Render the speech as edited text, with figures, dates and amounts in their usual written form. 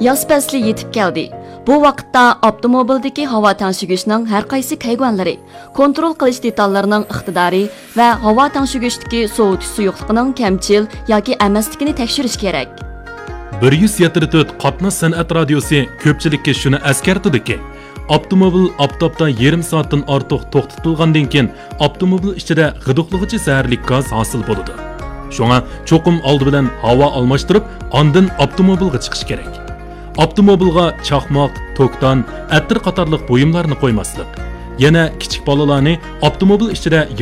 Yoz fasli yetib keldi. Bu vaqtda avtomobildagi havo tangshigishning har qaysi kaygonlari, kontrol qilish detallarining iqtidori va havo tangshigishdagi sovutish suyuqligining kamchil yoki emasligini tekshirish kerak. 174 qatnash san'at radiosi ko'pchilikka shuni eskartadiki, avtomobil oftobda yarim soatdan ortiq to'xtatilgandan keyin avtomobil ichida g'iduqlig'icha zaharli gaz hosil bo'ladi. Shunga cho'qim oldi bilan havo almashtirib, ondan avtomobilga chiqish kerak. Avtomobilga chaqmoq, to'kdan, attir qatorliq buyumlarni qo'ymaslik. Yana kichik bolalarni avtomobil ichida